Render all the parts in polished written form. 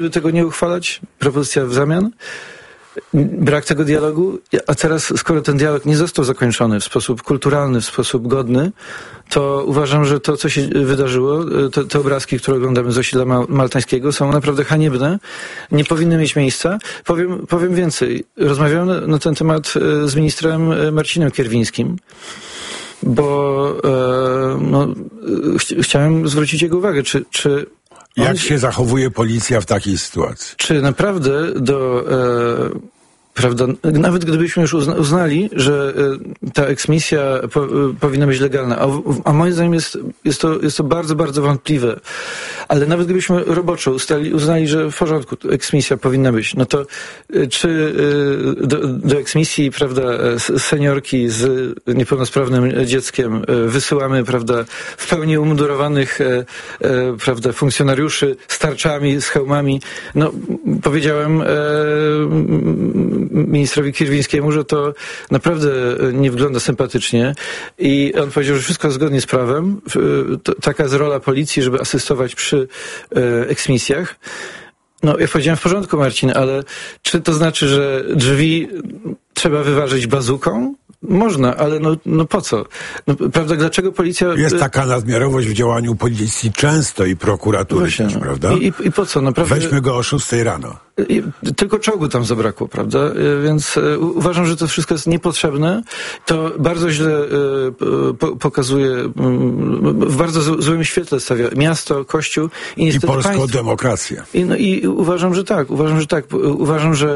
Tego nie uchwalać, propozycja w zamian, brak tego dialogu, a teraz, skoro ten dialog nie został zakończony w sposób kulturalny, w sposób godny, to uważam, że to, co się wydarzyło, te obrazki, które oglądamy z osiedla maltańskiego, są naprawdę haniebne, nie powinny mieć miejsca. Powiem więcej. Rozmawiałem na ten temat z ministrem Marcinem Kierwińskim, bo chciałem zwrócić jego uwagę, czy jak się zachowuje policja w takiej sytuacji? Czy naprawdę prawda, nawet gdybyśmy już uznali, że ta eksmisja powinna być legalna, a moim zdaniem jest to bardzo, bardzo wątpliwe, ale nawet gdybyśmy roboczo uznali, że w porządku, eksmisja powinna być, no to czy do eksmisji, prawda, seniorki z niepełnosprawnym dzieckiem wysyłamy, prawda, w pełni umundurowanych, prawda, funkcjonariuszy z tarczami, z hełmami? No, powiedziałem ministrowi Kierwińskiemu, że to naprawdę nie wygląda sympatycznie i on powiedział, że wszystko zgodnie z prawem. Taka jest rola policji, żeby asystować przy eksmisjach. No, ja powiedziałem w porządku, Marcin, ale czy to znaczy, że drzwi trzeba wyważyć bazuką? Można, ale no po co? No, prawda, dlaczego policja... Jest taka nadmiarowość w działaniu policji często i prokuratury właśnie, też, prawda? I po co? Naprawdę... Weźmy go o 6 rano. Tylko czołgu tam zabrakło, prawda? Więc uważam, że to wszystko jest niepotrzebne. To bardzo źle pokazuje, w bardzo złym świetle stawia miasto, Kościół i niestety polską państwo. Demokrację. I uważam, że tak. Uważam, że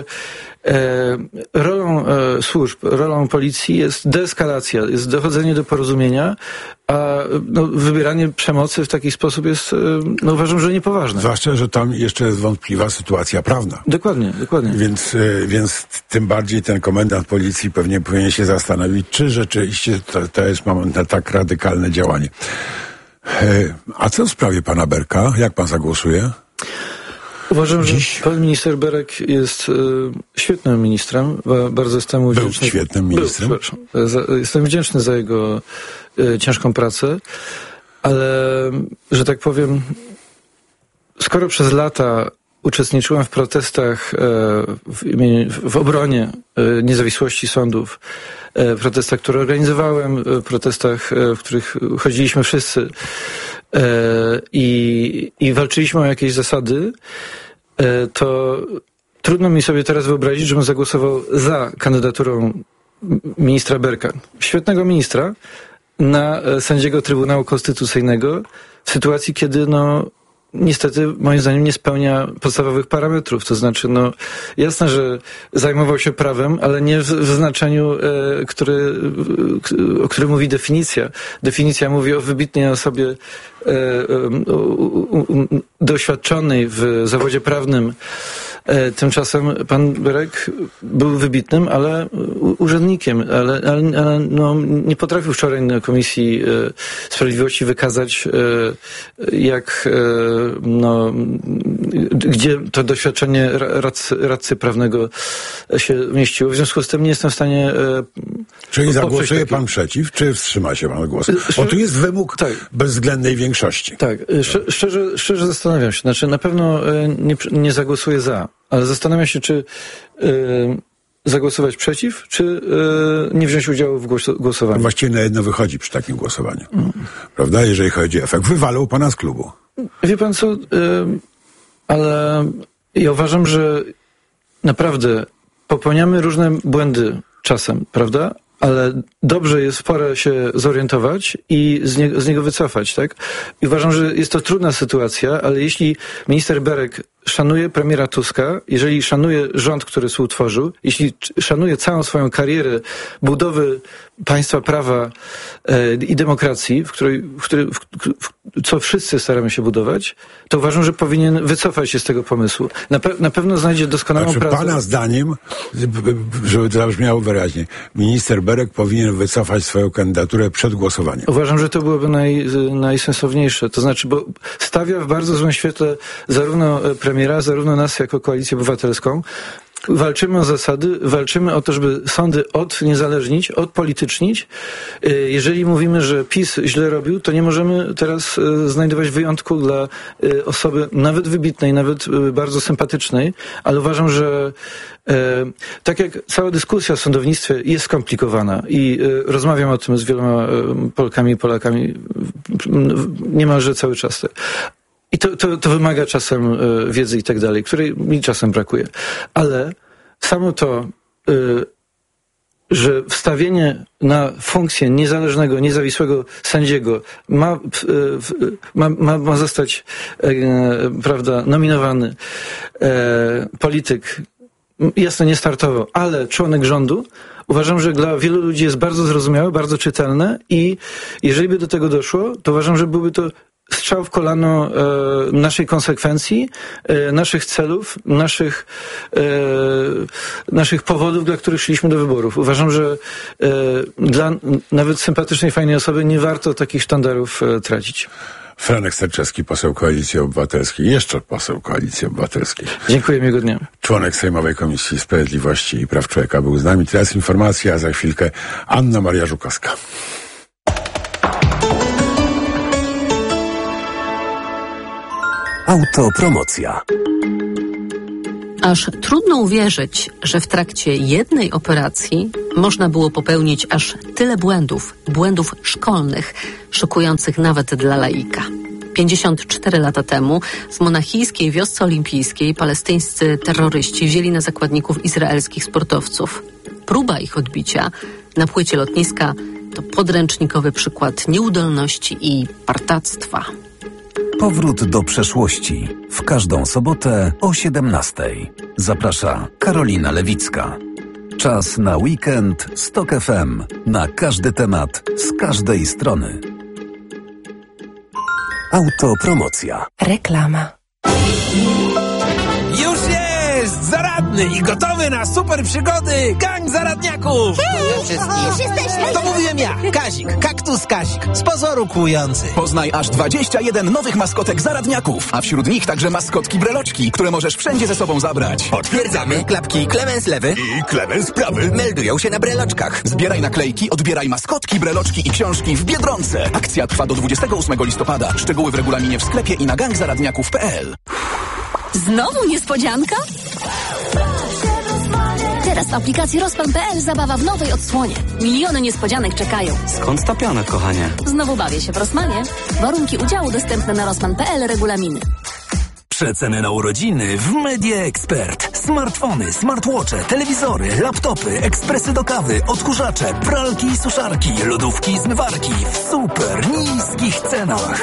rolą służb, rolą policji jest deeskalacja, jest dochodzenie do porozumienia, a wybieranie przemocy w taki sposób jest, uważam, że niepoważne. Zwłaszcza, że tam jeszcze jest wątpliwa sytuacja prawna. Dokładnie. Więc tym bardziej ten komendant policji pewnie powinien się zastanowić, czy rzeczywiście to jest moment na tak radykalne działanie. A co w sprawie pana Berka? Jak pan zagłosuje? Uważam, że pan minister Berek jest świetnym ministrem. Bardzo jestem mu wdzięczny. Był świetnym ministrem. Jestem wdzięczny za jego ciężką pracę, ale, że tak powiem, skoro przez lata uczestniczyłem w protestach w obronie niezawisłości sądów, protestach, które organizowałem, protestach, w których chodziliśmy wszyscy i walczyliśmy o jakieś zasady, to trudno mi sobie teraz wyobrazić, żebym zagłosował za kandydaturą ministra Berka, świetnego ministra, na sędziego Trybunału Konstytucyjnego w sytuacji, kiedy niestety, moim zdaniem, nie spełnia podstawowych parametrów. To znaczy, jasne, że zajmował się prawem, ale nie w znaczeniu, o którym mówi definicja. Definicja mówi o wybitnej osobie doświadczonej w zawodzie prawnym. Tymczasem pan Berek był wybitnym, ale urzędnikiem, ale nie potrafił wczoraj na Komisji Sprawiedliwości wykazać, gdzie to doświadczenie radcy prawnego się mieściło. W związku z tym nie jestem w stanie... Czyli zagłosuje pan przeciw, czy wstrzyma się pan od głosu? Bo tu jest wymóg bezwzględnej większości. Tak, szczerze zastanawiam się. Znaczy, na pewno nie zagłosuję za, ale zastanawiam się, czy zagłosować przeciw, czy nie wziąć udziału w głosowaniu. Właściwie na jedno wychodzi przy takim głosowaniu. Prawda? Jeżeli chodzi o efekt. Wywalał pana z klubu. Wie pan co, ale ja uważam, że naprawdę popełniamy różne błędy czasem, prawda? Ale dobrze jest w porę się zorientować i z niego wycofać, tak? I uważam, że jest to trudna sytuacja, ale jeśli minister Berek szanuje premiera Tuska, jeżeli szanuje rząd, który współtworzył, jeśli szanuje całą swoją karierę budowy państwa prawa i demokracji, co wszyscy staramy się budować, to uważam, że powinien wycofać się z tego pomysłu. Na pewno znajdzie doskonałą pracę. Pana zdaniem, żeby to zabrzmiało wyraźnie, minister Berek powinien wycofać swoją kandydaturę przed głosowaniem. Uważam, że to byłoby najsensowniejsze. To znaczy, bo stawia w bardzo złym świetle zarówno premiera, zarówno nas jako Koalicję Obywatelską Walczymy o zasady, walczymy o to, żeby sądy odniezależnić, odpolitycznić. Jeżeli mówimy, że PiS źle robił, to nie możemy teraz znajdować wyjątku dla osoby nawet wybitnej, nawet bardzo sympatycznej, ale uważam, że tak jak cała dyskusja w sądownictwie jest skomplikowana i rozmawiam o tym z wieloma Polkami i Polakami niemalże cały czas. I to wymaga czasem wiedzy i tak dalej, której mi czasem brakuje. Ale samo to, że wstawienie na funkcję niezależnego, niezawisłego sędziego ma zostać, prawda, nominowany polityk, jasno nie startował, ale członek rządu, uważam, że dla wielu ludzi jest bardzo zrozumiałe, bardzo czytelne i jeżeli by do tego doszło, to uważam, że byłby to strzał w kolano naszej konsekwencji, naszych celów, naszych powodów, dla których szliśmy do wyborów. Uważam, że dla nawet sympatycznej, fajnej osoby nie warto takich sztandarów tracić. Franek Sterczewski, poseł Koalicji Obywatelskiej, jeszcze poseł Koalicji Obywatelskiej. Dziękuję, miłego dnia. Członek Sejmowej Komisji Sprawiedliwości i Praw Człowieka był z nami. Teraz informacja, a za chwilkę Anna Maria Żukowska. Autopromocja. Aż trudno uwierzyć, że w trakcie jednej operacji można było popełnić aż tyle błędów szkolnych, szokujących nawet dla laika. 54 lata temu w monachijskiej wiosce olimpijskiej palestyńscy terroryści wzięli na zakładników izraelskich sportowców. Próba ich odbicia na płycie lotniska to podręcznikowy przykład nieudolności i partactwa. Powrót do przeszłości. W każdą sobotę o 17:00. Zaprasza Karolina Lewicka. Czas na weekend z TOK FM. Na każdy temat, z każdej strony. Autopromocja. Reklama. Już jest! Zaradny i gotowy na super przygody gang zaradniaków! Już jesteśmy! To mówiłem ja, Kazik, kaktus Kazik, z pozoru kłujący. Poznaj aż 21 nowych maskotek zaradniaków, a wśród nich także maskotki breloczki, które możesz wszędzie ze sobą zabrać. Potwierdzamy, klapki Klemens lewy I Klemens prawy meldują się na breloczkach. Zbieraj naklejki, odbieraj maskotki, breloczki i książki w Biedronce. Akcja trwa do 28 listopada. Szczegóły w regulaminie w sklepie i na gangzaradniaków.pl. Znowu niespodzianka? Teraz w aplikacji Rozpan.pl zabawa w nowej odsłonie. Miliony niespodzianek czekają. Skąd ta piana, kochanie? Znowu bawię się w Rosmanie. Warunki udziału dostępne na Rozpan.pl, regulaminy. Przeceny na urodziny w Media Expert. Smartfony, smartwatche, telewizory, laptopy, ekspresy do kawy, odkurzacze, pralki i suszarki, lodówki i zmywarki w super niskich cenach.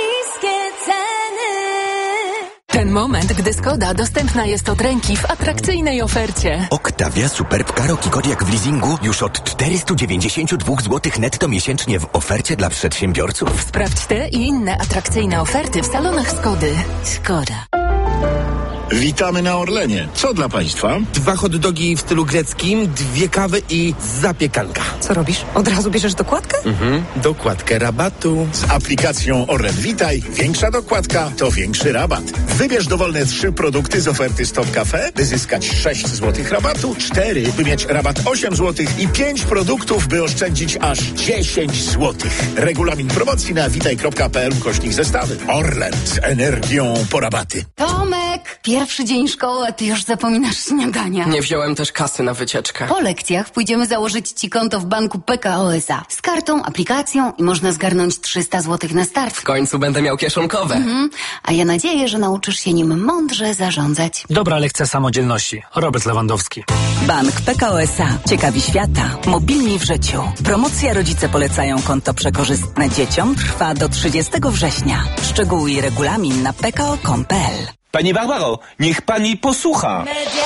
Ten moment, gdy Skoda dostępna jest od ręki w atrakcyjnej ofercie. Octavia Superb Karoki Kodiaq w leasingu już od 492 zł netto miesięcznie w ofercie dla przedsiębiorców. Sprawdź te i inne atrakcyjne oferty w salonach Skody. Skoda. Witamy na Orlenie. Co dla Państwa? 2 hot dogi w stylu greckim, 2 kawy i zapiekanka. Co robisz? Od razu bierzesz dokładkę? Dokładkę rabatu. Z aplikacją Orlen Witaj większa dokładka to większy rabat. Wybierz dowolne 3 produkty z oferty Stop Cafe, by zyskać 6 zł rabatu, 4, by mieć rabat 8 zł i 5 produktów, by oszczędzić aż 10 zł. Regulamin promocji na witaj.pl/zestawy. Orlen z energią po rabaty. Tomek! Pierwszy dzień szkoły, a ty już zapominasz śniadania. Nie wziąłem też kasy na wycieczkę. Po lekcjach pójdziemy założyć ci konto w banku PKO SA. Z kartą, aplikacją i można zgarnąć 300 zł na start. W końcu będę miał kieszonkowe. A ja nadzieję, że nauczysz się nim mądrze zarządzać. Dobra lekcja samodzielności. Robert Lewandowski. Bank PKO SA. Ciekawi świata. Mobilni w życiu. Promocja Rodzice polecają konto przekorzystne dzieciom trwa do 30 września. Szczegóły i regulamin na pko.com.pl. Pani Barbaro, niech pani posłucha.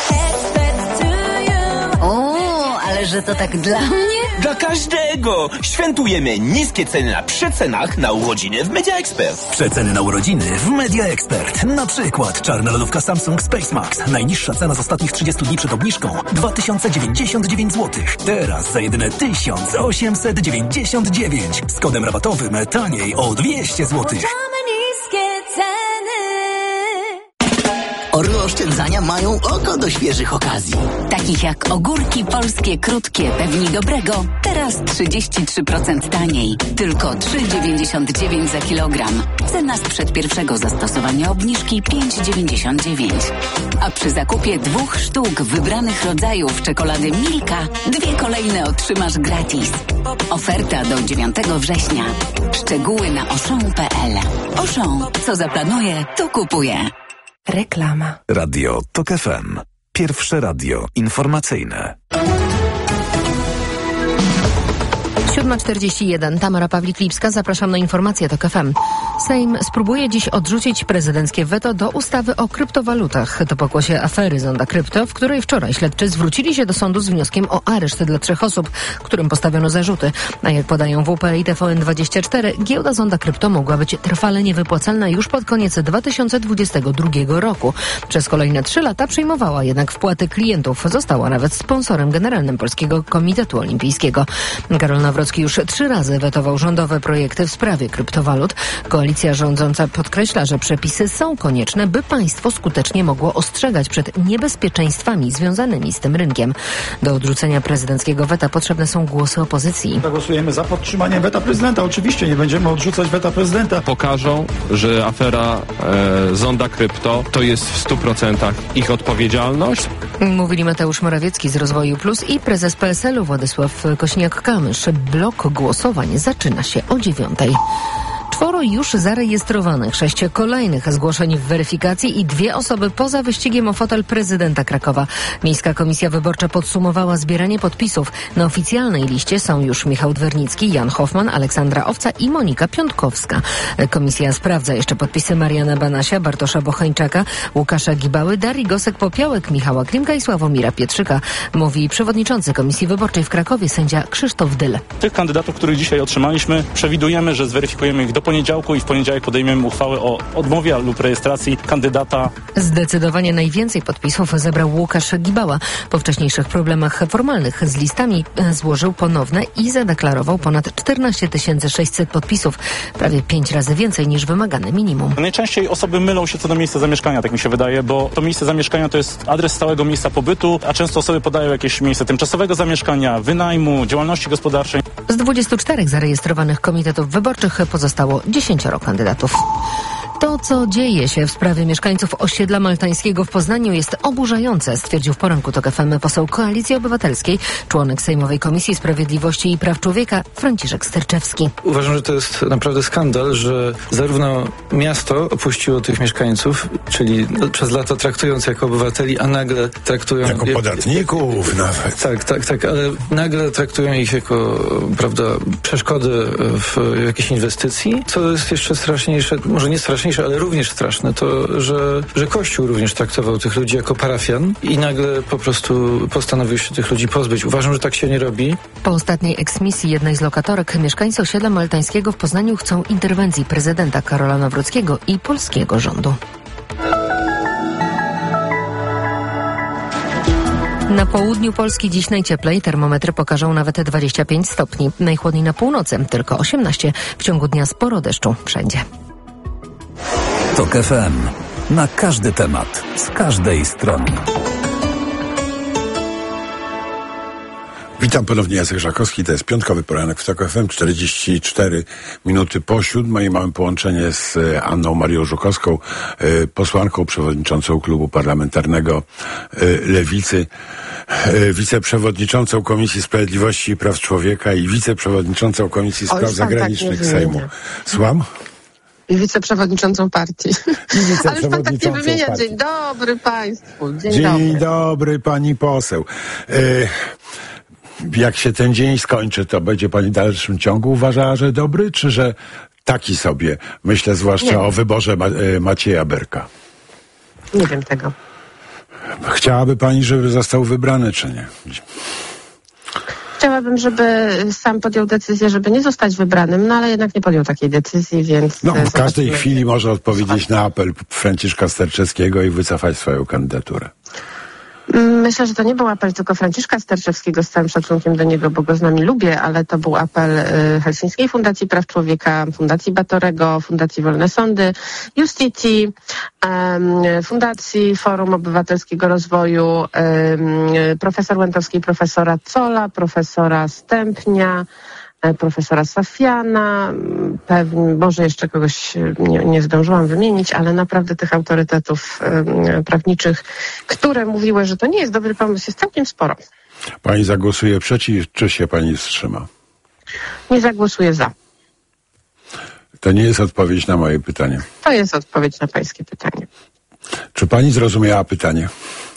O, ale że to tak dla mnie? Dla każdego! Świętujemy niskie ceny na przecenach na urodziny w Media Expert. Przeceny na urodziny w Media Expert. Na przykład czarna lodówka Samsung Space Max. Najniższa cena z ostatnich 30 dni przed obniżką 2099 zł. Teraz za jedyne 1899. Z kodem rabatowym taniej o 200 zł. Orlo oszczędności rozwiązania mają oko do świeżych okazji. Takich jak ogórki polskie krótkie Pewni Dobrego, teraz 33% taniej. Tylko 3,99 za kilogram. Cena sprzed pierwszego zastosowania obniżki 5,99. A przy zakupie 2 sztuk wybranych rodzajów czekolady Milka 2 kolejne otrzymasz gratis. Oferta do 9 września. Szczegóły na auchan.pl. Auchan. Co zaplanuje, to kupuje. Reklama. Radio TOK FM. Pierwsze radio informacyjne. 7:41. Tamara Pawlik-Lipska. Zapraszam na informacje TOK FM. Sejm spróbuje dziś odrzucić prezydenckie weto do ustawy o kryptowalutach. To pokłosie afery Zonda Krypto, w której wczoraj śledczy zwrócili się do sądu z wnioskiem o areszt dla 3 osób, którym postawiono zarzuty. A jak podają WP i TVN24, giełda Zonda Krypto mogła być trwale niewypłacalna już pod koniec 2022 roku. Przez kolejne 3 lata przyjmowała jednak wpłaty klientów. Została nawet sponsorem generalnym Polskiego Komitetu Olimpijskiego. Karol Nawrocki już 3 razy wetował rządowe projekty w sprawie kryptowalut. Koalicja rządząca podkreśla, że przepisy są konieczne, by państwo skutecznie mogło ostrzegać przed niebezpieczeństwami związanymi z tym rynkiem. Do odrzucenia prezydenckiego weta potrzebne są głosy opozycji. Zagłosujemy za podtrzymaniem weta prezydenta. Oczywiście nie będziemy odrzucać weta prezydenta. Pokażą, że afera Zonda Krypto to jest w 100% ich odpowiedzialność. Mówili Mateusz Morawiecki z Rozwoju Plus i prezes PSL-u Władysław Kośniak-Kamysz. Blok głosowań zaczyna się o 9:00. 4 już zarejestrowanych, 6 kolejnych zgłoszeń w weryfikacji i 2 osoby poza wyścigiem o fotel prezydenta Krakowa. Miejska Komisja Wyborcza podsumowała zbieranie podpisów. Na oficjalnej liście są już Michał Dwernicki, Jan Hoffman, Aleksandra Owca i Monika Piątkowska. Komisja sprawdza jeszcze podpisy Mariana Banasia, Bartosza Bocheńczaka, Łukasza Gibały, Darii Gosek-Popiołek, Michała Klimka i Sławomira Pietrzyka. Mówi przewodniczący Komisji Wyborczej w Krakowie sędzia Krzysztof Dyl. Tych kandydatów, których dzisiaj otrzymaliśmy, przewidujemy, że zweryfikujemy ich do poniedziałku i w poniedziałek podejmiemy uchwałę o odmowie lub rejestracji kandydata. Zdecydowanie najwięcej podpisów zebrał Łukasz Gibała. Po wcześniejszych problemach formalnych z listami złożył ponowne i zadeklarował ponad 14 600 podpisów. Prawie 5 razy więcej niż wymagane minimum. Najczęściej osoby mylą się co do miejsca zamieszkania, tak mi się wydaje, bo to miejsce zamieszkania to jest adres stałego miejsca pobytu, a często osoby podają jakieś miejsce tymczasowego zamieszkania, wynajmu, działalności gospodarczej. Z 24 zarejestrowanych komitetów wyborczych pozostało 10 kandydatów. To, co dzieje się w sprawie mieszkańców osiedla maltańskiego w Poznaniu, jest oburzające, stwierdził w poranku TOK FM poseł Koalicji Obywatelskiej, członek Sejmowej Komisji Sprawiedliwości i Praw Człowieka Franciszek Sterczewski. Uważam, że to jest naprawdę skandal, że zarówno miasto opuściło tych mieszkańców, czyli przez lata traktując jako obywateli, a nagle traktują... Jako podatników nawet. Tak, ale nagle traktują ich jako, prawda, przeszkody w jakiejś inwestycji. Co jest jeszcze straszniejsze, może nie straszniejsze, ale również straszne, to, że Kościół również traktował tych ludzi jako parafian i nagle po prostu postanowił się tych ludzi pozbyć. Uważam, że tak się nie robi. Po ostatniej eksmisji jednej z lokatorek mieszkańcy osiedla maltańskiego w Poznaniu chcą interwencji prezydenta Karola Nawrockiego i polskiego rządu. Na południu Polski dziś najcieplej. Termometry pokażą nawet 25 stopni. Najchłodniej na północy, tylko 18. W ciągu dnia sporo deszczu wszędzie. TOK FM. Na każdy temat, z każdej strony. Witam ponownie, Jacek Żakowski. To jest piątkowy poranek w TOK FM. 44 minuty po 7:00 i mamy połączenie z Anną Marią Żukowską, posłanką, przewodniczącą klubu parlamentarnego Lewicy, wiceprzewodniczącą Komisji Sprawiedliwości i Praw Człowieka i wiceprzewodniczącą Komisji Spraw Zagranicznych Sejmu. Słucham? I wiceprzewodniczącą partii. Ale już pan tak nie wymienia. Partii. Dzień dobry państwu. Dzień dobry pani poseł. Jak się ten dzień skończy, to będzie pani w dalszym ciągu uważała, że dobry, czy że taki sobie? Myślę zwłaszcza o wyborze Macieja Berka. Nie wiem tego. Chciałaby pani, żeby został wybrany, czy nie? Chciałabym, żeby sam podjął decyzję, żeby nie zostać wybranym, no ale jednak nie podjął takiej decyzji, więc... No, w każdej chwili może odpowiedzieć na apel Franciszka Sterczewskiego i wycofać swoją kandydaturę. Myślę, że to nie był apel tylko Franciszka Sterczewskiego, z całym szacunkiem do niego, bo go z nami lubię, ale to był apel Helsińskiej Fundacji Praw Człowieka, Fundacji Batorego, Fundacji Wolne Sądy, Justiti, Fundacji Forum Obywatelskiego Rozwoju, profesor Łętowskiej, profesora Cola, profesora Stępnia, profesora Safiana, pewnie, może jeszcze kogoś nie zdążyłam wymienić, ale naprawdę tych autorytetów prawniczych, które mówiły, że to nie jest dobry pomysł, jest całkiem sporo. Pani zagłosuje przeciw, czy się pani wstrzyma? Nie zagłosuję za. To nie jest odpowiedź na moje pytanie. To jest odpowiedź na pańskie pytanie. Czy pani zrozumiała pytanie?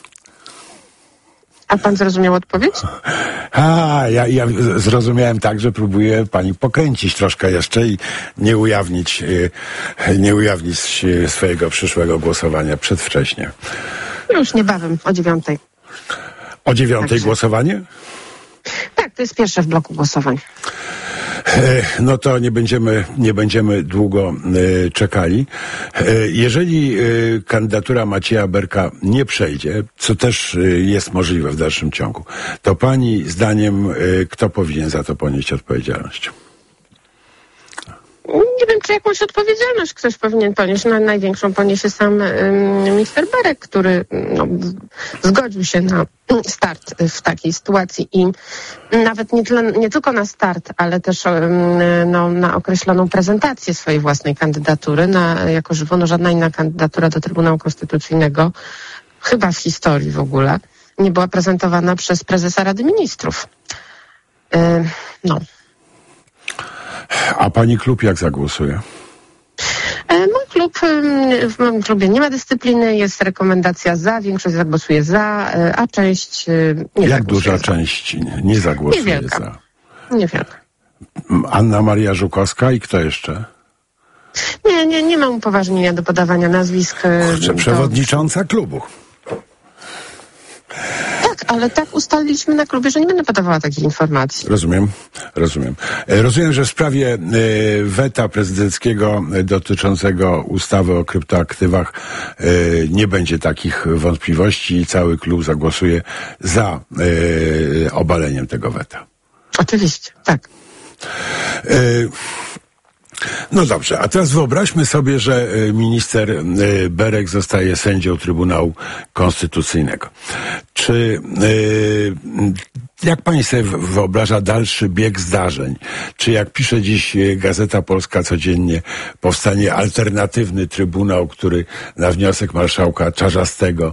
A pan zrozumiał odpowiedź? Ja zrozumiałem tak, że próbuję pani pokręcić troszkę jeszcze i nie ujawnić swojego przyszłego głosowania przedwcześnie. Już niebawem, o 9:00. O 9:00 głosowanie? Tak, to jest pierwsze w bloku głosowań. No to nie będziemy długo czekali. Jeżeli kandydatura Macieja Berka nie przejdzie, co też jest możliwe w dalszym ciągu, to pani zdaniem kto powinien za to ponieść odpowiedzialność? Nie wiem, czy jakąś odpowiedzialność ktoś powinien ponieść. Największą poniesie sam minister Berek, który zgodził się na start w takiej sytuacji i nawet nie tylko na start, ale też na określoną prezentację swojej własnej kandydatury jako żywo. Żadna inna kandydatura do Trybunału Konstytucyjnego, chyba w historii w ogóle, nie była prezentowana przez prezesa Rady Ministrów. A pani klub jak zagłosuje? W moim klubie nie ma dyscypliny, jest rekomendacja za, większość zagłosuje za, a część nie Jak zagłosuje duża za. część nie zagłosuje Niewielka. za? Niewielka. Anna Maria Żukowska i kto jeszcze? Nie mam upoważnienia do podawania nazwisk. Przewodnicząca klubu. Tak, ale tak ustaliliśmy na klubie, że nie będę podawała takich informacji. Rozumiem. Rozumiem, że w sprawie weta prezydenckiego dotyczącego ustawy o kryptoaktywach nie będzie takich wątpliwości i cały klub zagłosuje za obaleniem tego weta. Oczywiście, tak. No dobrze, a teraz wyobraźmy sobie, że minister Berek zostaje sędzią Trybunału Konstytucyjnego. Jak pani sobie wyobraża dalszy bieg zdarzeń? Czy jak pisze dziś Gazeta Polska codziennie, powstanie alternatywny trybunał, który na wniosek marszałka Czarzastego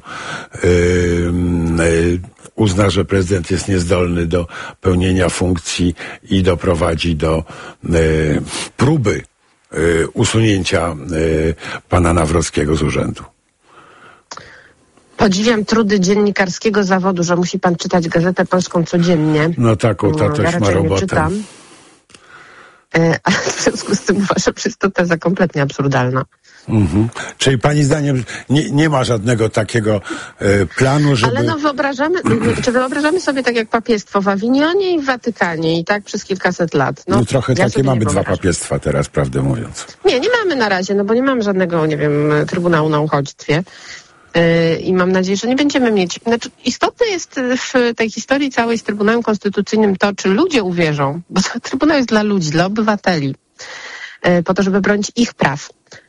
uzna, że prezydent jest niezdolny do pełnienia funkcji i doprowadzi do próby usunięcia pana Nawrockiego z urzędu? Podziwiam trudy dziennikarskiego zawodu, że musi pan czytać Gazetę Polską codziennie. No taką, tatoś ma robotę. Czytam. Ale w związku z tym uważam, że jest to teza kompletnie absurdalna. Mhm. Czyli pani zdaniem nie ma żadnego takiego planu, żeby... Ale wyobrażamy sobie tak jak papiestwo w Awinionie i w Watykanie i tak przez kilkaset lat. No trochę takie mamy dwa papiestwa teraz, prawdę mówiąc. Nie mamy na razie, bo nie mamy żadnego, Trybunału na uchodźstwie. I mam nadzieję, że nie będziemy mieć... Istotne jest w tej historii całej z Trybunałem Konstytucyjnym to, czy ludzie uwierzą, bo Trybunał jest dla ludzi, dla obywateli, po to, żeby bronić ich praw.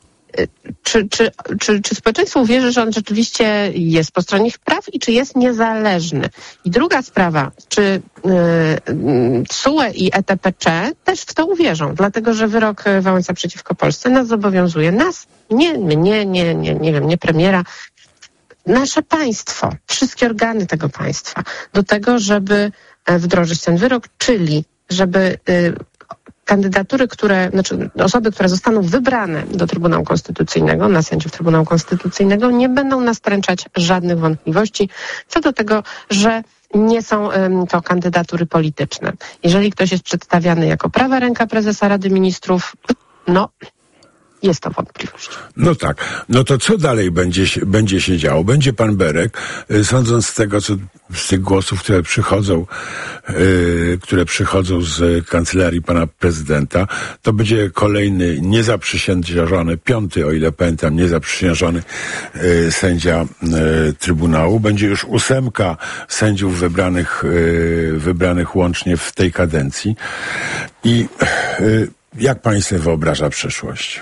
Czy społeczeństwo uwierzy, że on rzeczywiście jest po stronie ich praw i czy jest niezależny? I druga sprawa, czy TSUE i ETPC też w to uwierzą, dlatego że wyrok Wałęsa przeciwko Polsce nas zobowiązuje, nie premiera, nasze państwo, wszystkie organy tego państwa do tego, żeby wdrożyć ten wyrok, czyli żeby kandydatury, osoby, które zostaną wybrane do Trybunału Konstytucyjnego, na sędziów Trybunału Konstytucyjnego, nie będą nastręczać żadnych wątpliwości co do tego, że nie są to kandydatury polityczne. Jeżeli ktoś jest przedstawiany jako prawa ręka prezesa Rady Ministrów, jest to wątpliwość. No tak. No to co dalej będzie się działo? Będzie pan Berek, sądząc z tego, z tych głosów, które przychodzą z kancelarii pana prezydenta, to będzie kolejny niezaprzysiężony, 5., o ile pamiętam, niezaprzysiężony sędzia Trybunału. Będzie już 8 sędziów wybranych łącznie w tej kadencji. I jak pani sobie wyobraża przyszłość?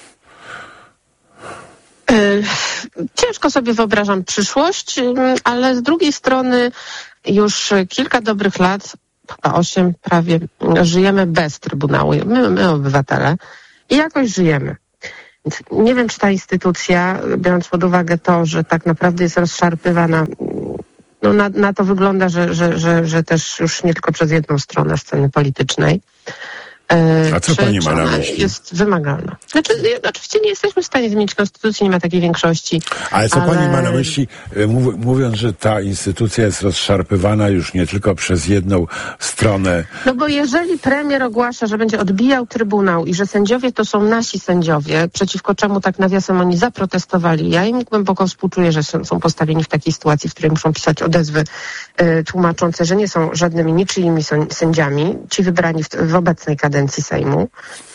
Ciężko sobie wyobrażam przyszłość, ale z drugiej strony już kilka dobrych lat, chyba 8 prawie, żyjemy bez Trybunału. My obywatele, i jakoś żyjemy. Więc nie wiem, czy ta instytucja, biorąc pod uwagę to, że tak naprawdę jest rozszarpywana, no na to wygląda, że też już nie tylko przez jedną stronę sceny politycznej. A co pani ma na myśli? Jest wymagalna. Znaczy, oczywiście nie jesteśmy w stanie zmienić konstytucji, nie ma takiej większości. Ale co pani ma na myśli, mówiąc, że ta instytucja jest rozszarpywana już nie tylko przez jedną stronę? No bo jeżeli premier ogłasza, że będzie odbijał Trybunał i że sędziowie to są nasi sędziowie, przeciwko czemu tak nawiasem oni zaprotestowali, ja im głęboko współczuję, że są postawieni w takiej sytuacji, w której muszą pisać odezwy tłumaczące, że nie są żadnymi niczyimi sędziami, ci wybrani w obecnej kadencji Sejmu,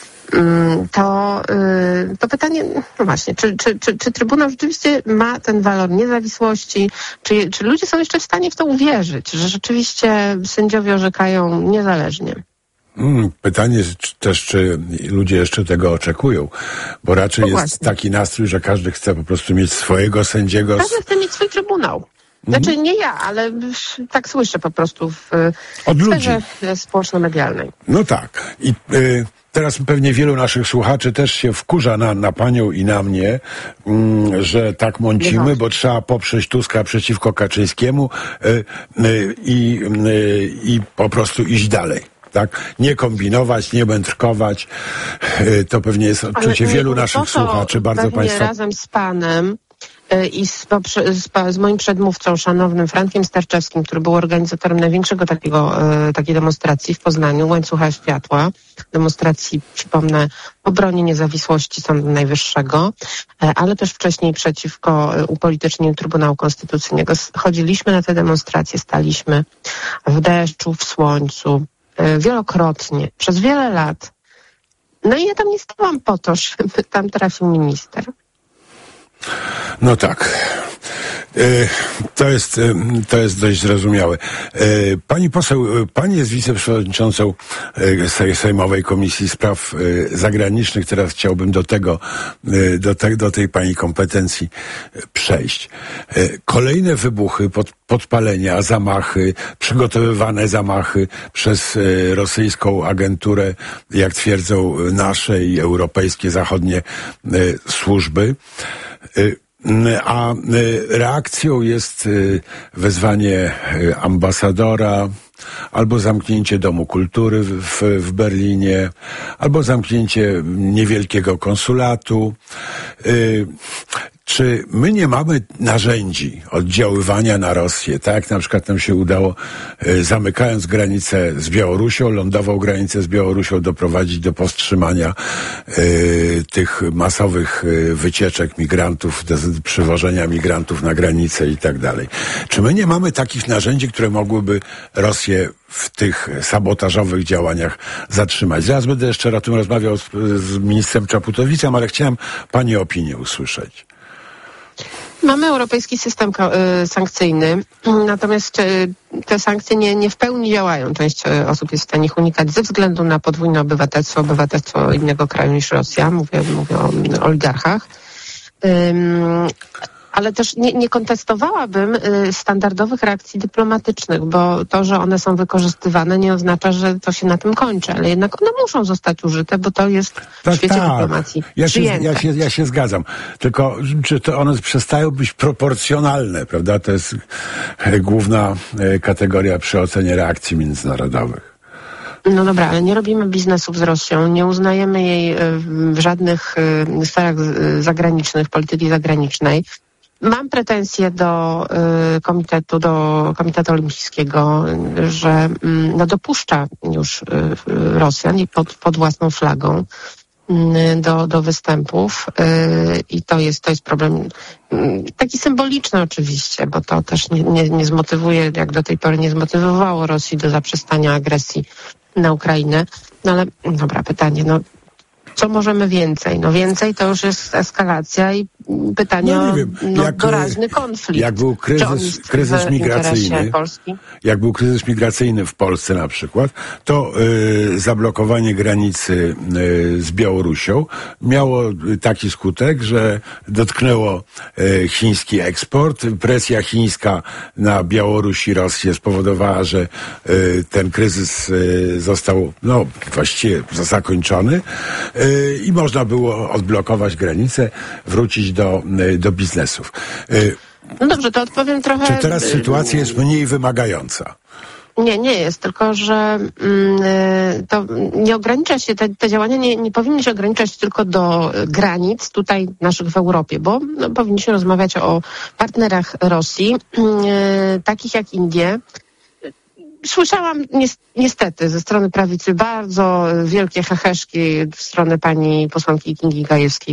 to pytanie, no właśnie, czy Trybunał rzeczywiście ma ten walor niezawisłości, czy ludzie są jeszcze w stanie w to uwierzyć, że rzeczywiście sędziowie orzekają niezależnie? Pytanie też, czy ludzie jeszcze tego oczekują, bo raczej jest taki nastrój, że każdy chce po prostu mieć swojego sędziego. Każdy chce mieć swój Trybunał. Znaczy nie ja, ale tak słyszę po prostu w sferze społeczno-medialnej. No tak. I teraz pewnie wielu naszych słuchaczy też się wkurza na panią i na mnie, że tak mącimy, bo trzeba poprzeć Tuska przeciwko Kaczyńskiemu i po prostu iść dalej. Tak? Nie kombinować, nie mędrkować. To pewnie jest odczucie wielu naszych słuchaczy. Bardzo państwa... razem z panem i z moim przedmówcą, szanownym Frankiem Sterczewskim, który był organizatorem największego takiej demonstracji w Poznaniu, Łańcucha Światła, demonstracji, przypomnę, w obronie niezawisłości Sądu Najwyższego, ale też wcześniej przeciwko upolitycznieniu Trybunału Konstytucyjnego. Chodziliśmy na te demonstracje, staliśmy w deszczu, w słońcu, wielokrotnie, przez wiele lat. No i ja tam nie stałam po to, żeby tam trafił minister. No tak. To jest dość zrozumiałe. Pani poseł, pani jest wiceprzewodniczącą Sejmowej Komisji Spraw Zagranicznych. Teraz chciałbym do tej pani kompetencji przejść. Kolejne wybuchy, podpalenia, zamachy, przygotowywane zamachy przez rosyjską agenturę, jak twierdzą nasze i europejskie, zachodnie służby. A reakcją jest wezwanie ambasadora, albo zamknięcie Domu Kultury w Berlinie, albo zamknięcie niewielkiego konsulatu. Czy my nie mamy narzędzi oddziaływania na Rosję, tak jak na przykład nam się udało, zamykając granicę z Białorusią, lądową granicę z Białorusią, doprowadzić do powstrzymania tych masowych wycieczek migrantów, przywożenia migrantów na granicę i tak dalej. Czy my nie mamy takich narzędzi, które mogłyby Rosję w tych sabotażowych działaniach zatrzymać? Zaraz będę jeszcze o tym rozmawiał z ministrem Czaputowicem, ale chciałem pani opinię usłyszeć. Mamy europejski system sankcyjny, natomiast te sankcje nie w pełni działają. Część osób jest w stanie ich unikać ze względu na podwójne obywatelstwo innego kraju niż Rosja. Mówię o oligarchach. Ale też nie kontestowałabym standardowych reakcji dyplomatycznych, bo to, że one są wykorzystywane, nie oznacza, że to się na tym kończy, ale jednak one muszą zostać użyte, bo to jest w świecie dyplomacji przyjęte. Ja się zgadzam. Tylko czy to one przestają być proporcjonalne, prawda? To jest główna kategoria przy ocenie reakcji międzynarodowych. No dobra, ale nie robimy biznesów z Rosją, nie uznajemy jej w żadnych sferach zagranicznych, polityki zagranicznej. Mam pretensje do Komitetu Olimpijskiego, że dopuszcza już Rosjan pod własną flagą do występów i to jest problem taki symboliczny oczywiście, bo to też nie zmotywuje, jak do tej pory nie zmotywowało Rosji do zaprzestania agresji na Ukrainę. No ale dobra, pytanie, co możemy więcej? Więcej to już jest eskalacja i pytanie o doraźny konflikt. Jak był kryzys migracyjny, jak był kryzys migracyjny w Polsce na przykład, to zablokowanie granicy z Białorusią miało taki skutek, że dotknęło chiński eksport. Presja chińska na Białoruś i Rosję spowodowała, że ten kryzys został właściwie zakończony. I można było odblokować granicę, wrócić do biznesów. No dobrze, to odpowiem trochę... Czy teraz sytuacja jest mniej wymagająca? Nie jest, tylko że to nie ogranicza się, te działania nie powinny się ograniczać tylko do granic tutaj naszych w Europie, bo powinniśmy rozmawiać o partnerach Rosji, takich jak Indie. Słyszałam niestety ze strony prawicy bardzo wielkie heheszki w stronę pani posłanki Kingi Gajewskiej,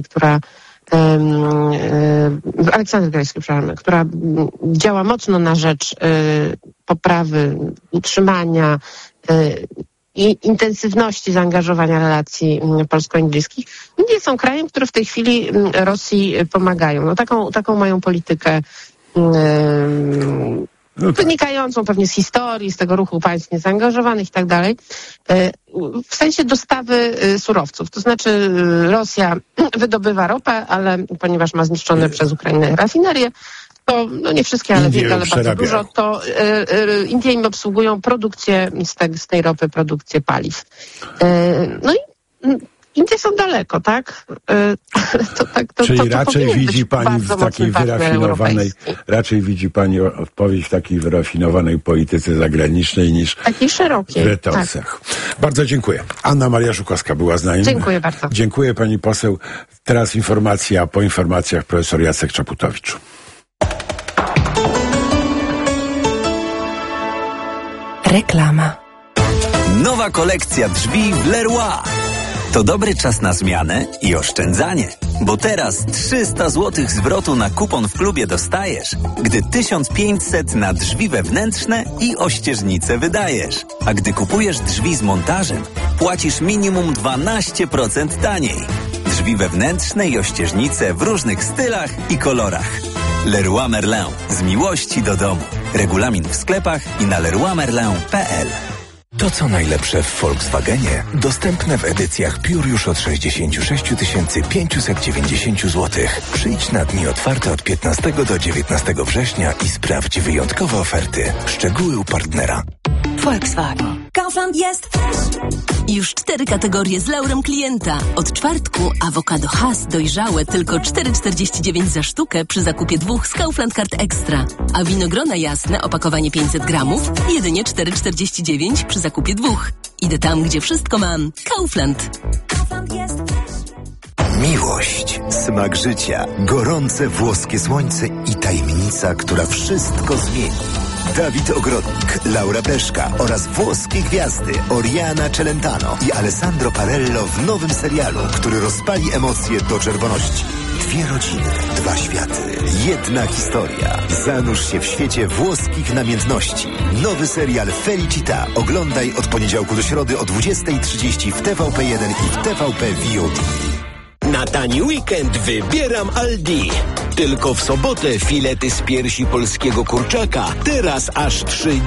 Aleksandry Gajewskiej, przepraszam, która działa mocno na rzecz poprawy utrzymania i intensywności zaangażowania relacji polsko-indyjskich. Indie są krajem, które w tej chwili Rosji pomagają. Taką mają politykę wynikającą pewnie z historii, z tego ruchu państw niezaangażowanych i tak dalej, w sensie dostawy surowców. To znaczy Rosja wydobywa ropę, ale ponieważ ma zniszczone przez Ukrainę rafinerie, to nie wszystkie, ale bardzo dużo, to Indie im obsługują produkcję z tej ropy, produkcję paliw. Indie są daleko, tak? Czyli raczej widzi pani w takiej odpowiedź w takiej wyrafinowanej polityce zagranicznej niż takiej szerokiej, w retorcach. Tak. Bardzo dziękuję. Anna Maria Żukowska była z nami. Dziękuję bardzo. Dziękuję pani poseł. Teraz informacja, po informacjach profesor Jacek Czaputowicz. Reklama. Nowa kolekcja drzwi w Leroy. To dobry czas na zmianę i oszczędzanie, bo teraz 300 zł zwrotu na kupon w klubie dostajesz, gdy 1500 na drzwi wewnętrzne i ościeżnice wydajesz. A gdy kupujesz drzwi z montażem, płacisz minimum 12% taniej. Drzwi wewnętrzne i ościeżnice w różnych stylach i kolorach. Leroy Merlin. Z miłości do domu. Regulamin w sklepach i na leroymerlin.pl. To co najlepsze w Volkswagenie dostępne w edycjach Pure już od 66 590 zł. Przyjdź na dni otwarte od 15 do 19 września i sprawdź wyjątkowe oferty. Szczegóły u partnera. Volkswagen. Kaufland jest już 4 kategorie z laurem klienta. Od czwartku awokado Hass dojrzałe tylko 4,49 za sztukę przy zakupie 2 z Kaufland Card Extra. A winogrona jasne opakowanie 500 gramów jedynie 4,49 przy zakupie 2. Idę tam, gdzie wszystko mam. Kaufland. Kaufland jest. Miłość, smak życia, gorące włoskie słońce i tajemnica, która wszystko zmieni. Dawid Ogrodnik, Laura Peszka oraz włoskie gwiazdy Oriana Celentano i Alessandro Parello w nowym serialu, który rozpali emocje do czerwoności. 2 rodziny, 2 światy, 1 historia. Zanurz się w świecie włoskich namiętności. Nowy serial Felicita oglądaj od poniedziałku do środy o 20:30 w TVP1 i w TVP VOD. Na tani weekend wybieram Aldi. Tylko w sobotę filety z piersi polskiego kurczaka. Teraz aż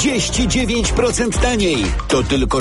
39% taniej. To tylko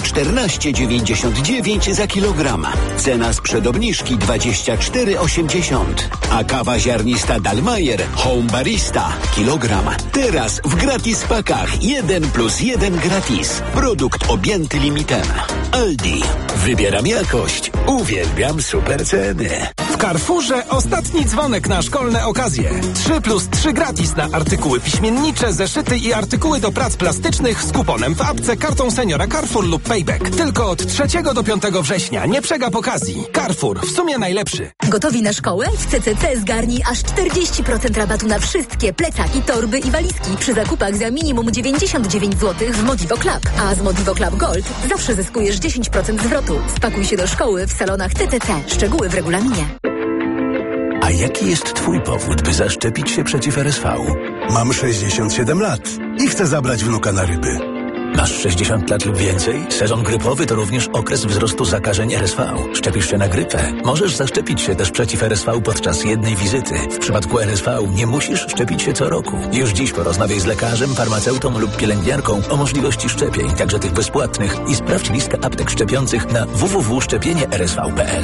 14,99 za kilogram. Cena sprzed obniżki 24,80. A kawa ziarnista Dalmayer Home Barista kilogram. Teraz w gratis pakach 1+1 gratis. Produkt objęty limitem. Aldi. Wybieram jakość. Uwielbiam super ceny. W Carrefourze ostatni dzwonek na szkolne okazje. 3+3 gratis na artykuły piśmiennicze, zeszyty i artykuły do prac plastycznych z kuponem w apce, kartą seniora Carrefour lub Payback. Tylko od 3 do 5 września. Nie przegap okazji. Carrefour. W sumie najlepszy. Gotowi na szkołę? W CCC zgarnij aż 40% rabatu na wszystkie plecaki, torby i walizki przy zakupach za minimum 99 zł w Modivo Club. A z Modivo Club Gold zawsze zyskujesz 10% zwrotu. Spakuj się do szkoły w salonach CCC. Szczegóły w regulaminie. A jaki jest twój powód, by zaszczepić się przeciw RSV? Mam 67 lat i chcę zabrać wnuka na ryby. Masz 60 lat lub więcej? Sezon grypowy to również okres wzrostu zakażeń RSV. Szczepisz się na grypę? Możesz zaszczepić się też przeciw RSV podczas jednej wizyty. W przypadku RSV nie musisz szczepić się co roku. Już dziś porozmawiaj z lekarzem, farmaceutą lub pielęgniarką o możliwości szczepień, także tych bezpłatnych, i sprawdź listę aptek szczepiących na www.szczepieniersv.pl.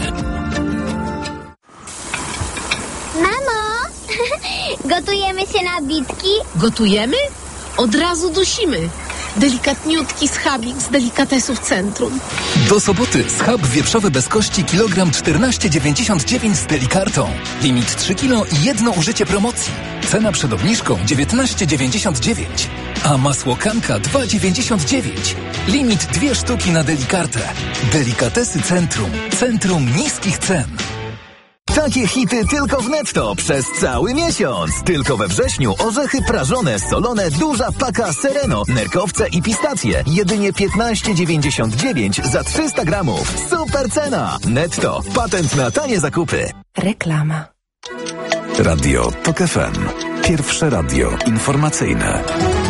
Mamo, gotujemy się na bitki? Gotujemy? Od razu dusimy. Delikatniutki schabik z delikatesów centrum. Do soboty schab wieprzowy bez kości kilogram 14,99 z Delikartą. Limit 3 kg i jedno użycie promocji. Cena przed obniżką 19,99. A masło Kanka 2,99. Limit 2 sztuki na Delikartę. Delikatesy Centrum. Centrum niskich cen. Takie hity tylko w Netto przez cały miesiąc. Tylko we wrześniu orzechy prażone, solone, duża paka Sereno, nerkowce i pistacje. Jedynie 15,99 za 300 gramów. Super cena! Netto. Patent na tanie zakupy. Reklama. Radio TOK FM. Pierwsze radio informacyjne.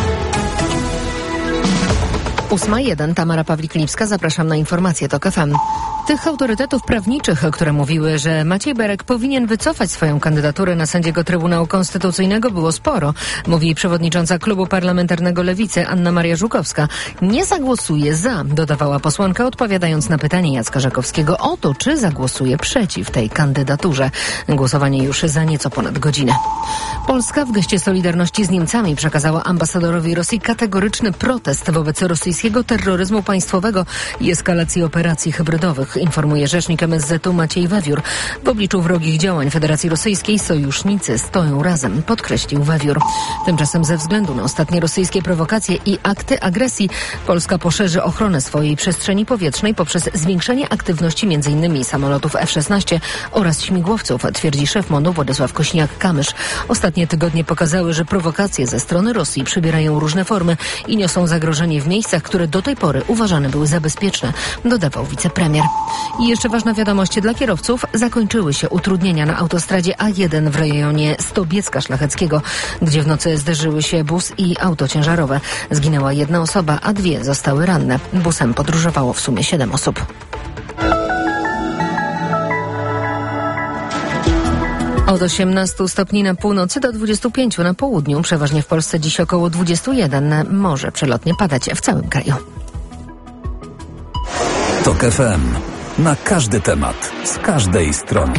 8:01, Tamara Pawlik-Lipska, zapraszam na informacje TOK FM. Tych autorytetów prawniczych, które mówiły, że Maciej Berek powinien wycofać swoją kandydaturę na sędziego Trybunału Konstytucyjnego, było sporo, mówi przewodnicząca klubu parlamentarnego Lewicy Anna Maria Żukowska. Nie zagłosuje za, dodawała posłanka, odpowiadając na pytanie Jacka Żakowskiego o to, czy zagłosuje przeciw tej kandydaturze. Głosowanie już za nieco ponad godzinę. Polska w geście solidarności z Niemcami przekazała ambasadorowi Rosji kategoryczny protest wobec rosyjskiego terroryzmu państwowego i eskalacji operacji hybrydowych, informuje rzecznik MSZ-u Maciej Wewiór. W obliczu wrogich działań Federacji Rosyjskiej sojusznicy stoją razem, podkreślił Wewiór. Tymczasem ze względu na ostatnie rosyjskie prowokacje i akty agresji Polska poszerzy ochronę swojej przestrzeni powietrznej poprzez zwiększenie aktywności m.in. samolotów F-16 oraz śmigłowców, twierdzi szef MON-u Władysław Kośniak-Kamysz. Ostatnie tygodnie pokazały, że prowokacje ze strony Rosji przybierają różne formy i niosą zagrożenie w miejscach, które do tej pory uważane były za bezpieczne, dodawał wicepremier. I jeszcze ważna wiadomość dla kierowców. Zakończyły się utrudnienia na autostradzie A1 w rejonie Stobiecka Szlacheckiego, gdzie w nocy zderzyły się bus i auto ciężarowe. Zginęła jedna osoba, a 2 zostały ranne. Busem podróżowało w sumie 7 osób. Od 18 stopni na północy do 25 na południu. Przeważnie w Polsce dziś około 21. Może przelotnie padać w całym kraju. TOK FM. Na każdy temat, z każdej strony.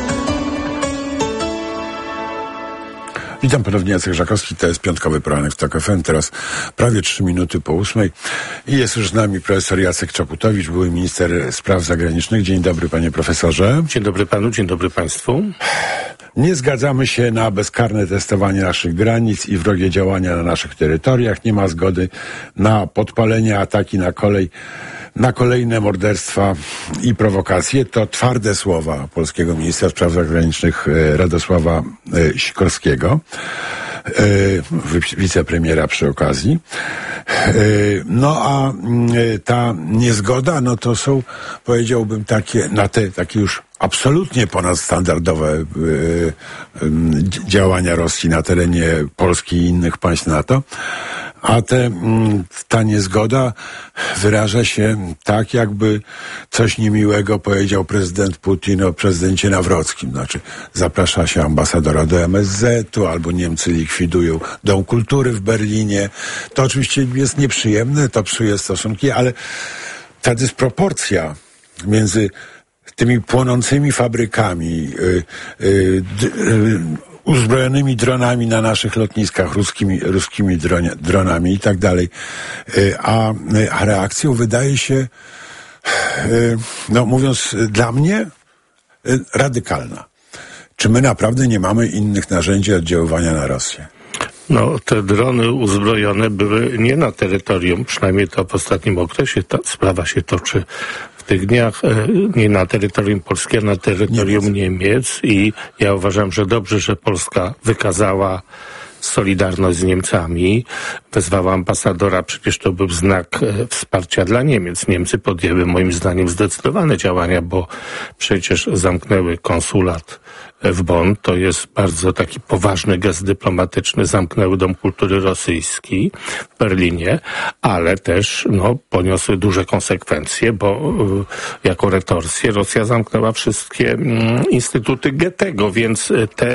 Witam ponownie, Jacek Żakowski, to jest piątkowy poranek w TOK FM, teraz prawie 3 minuty po 8 i jest już z nami profesor Jacek Czaputowicz, były minister spraw zagranicznych. Dzień dobry, panie profesorze. Dzień dobry panu, dzień dobry państwu. Nie zgadzamy się na bezkarne testowanie naszych granic i wrogie działania na naszych terytoriach. Nie ma zgody na podpalenie, ataki na kolej, na kolejne morderstwa i prowokacje. To twarde słowa polskiego ministra spraw zagranicznych Radosława Sikorskiego, wicepremiera przy okazji. No a ta niezgoda, no to są, powiedziałbym, takie już absolutnie ponadstandardowe działania Rosji na terenie Polski i innych państw NATO. A ta niezgoda wyraża się tak, jakby coś niemiłego powiedział prezydent Putin o prezydencie Nawrockim. Znaczy, zaprasza się ambasadora do MSZ-u, albo Niemcy likwidują Dom Kultury w Berlinie. To oczywiście jest nieprzyjemne, to psuje stosunki, ale ta dysproporcja między tymi płonącymi fabrykami, uzbrojonymi dronami na naszych lotniskach, ruskimi dronami i tak dalej, a reakcją wydaje się, no mówiąc dla mnie, radykalna. Czy my naprawdę nie mamy innych narzędzi oddziaływania na Rosję? No, te drony uzbrojone były nie na terytorium, przynajmniej to w ostatnim okresie ta sprawa się toczy w tych dniach, nie na terytorium Polski, a na terytorium Niemiec. I ja uważam, że dobrze, że Polska wykazała solidarność z Niemcami, wezwała ambasadora, przecież to był znak wsparcia dla Niemiec. Niemcy podjęły moim zdaniem zdecydowane działania, bo przecież zamknęły konsulat w Bonn, to jest bardzo taki poważny gest dyplomatyczny, zamknęły Dom Kultury Rosyjski w Berlinie, ale też poniosły duże konsekwencje, bo jako retorsję Rosja zamknęła wszystkie instytuty Goethego, więc te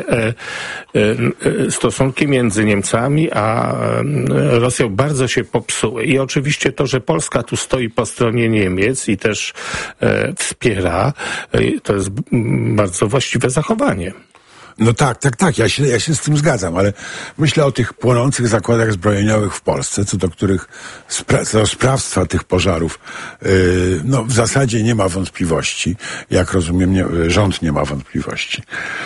stosunki między Niemcami a Rosją bardzo się popsuły. I oczywiście to, że Polska tu stoi po stronie Niemiec i też wspiera, to jest bardzo właściwe zachowanie. No tak. Ja się z tym zgadzam, ale myślę o tych płonących zakładach zbrojeniowych w Polsce, co do których co do sprawstwa tych pożarów, w zasadzie nie ma wątpliwości. Jak rozumiem, rząd nie ma wątpliwości.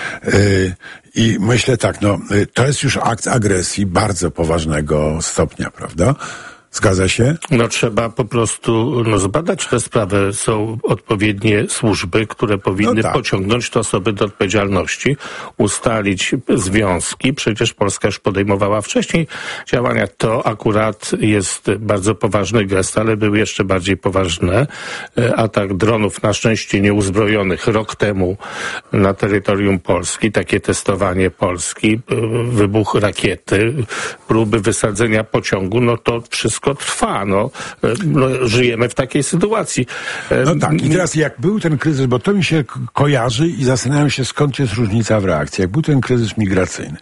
I myślę tak, to jest już akt agresji bardzo poważnego stopnia, prawda? Zgadza się? Trzeba po prostu zbadać tę sprawę. Są odpowiednie służby, które powinny pociągnąć te osoby do odpowiedzialności, ustalić związki. Przecież Polska już podejmowała wcześniej działania. To akurat jest bardzo poważny gest, ale były jeszcze bardziej poważne. Atak dronów, na szczęście nieuzbrojonych, rok temu na terytorium Polski, takie testowanie Polski, wybuch rakiety, próby wysadzenia pociągu, to wszystko trwa. Żyjemy w takiej sytuacji. I teraz jak był ten kryzys, bo to mi się kojarzy i zastanawiam się, skąd jest różnica w reakcji. Jak był ten kryzys migracyjny